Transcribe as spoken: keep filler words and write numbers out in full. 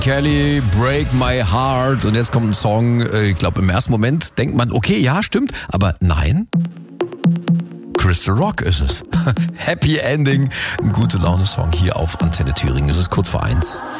Kelly, Break My Heart. Und jetzt kommt ein Song, ich glaube im ersten Moment denkt man, okay, ja, stimmt, aber nein. Crystal Rock ist es. Happy Ending, ein gute Laune-Song hier auf Antenne Thüringen. Es ist kurz vor eins.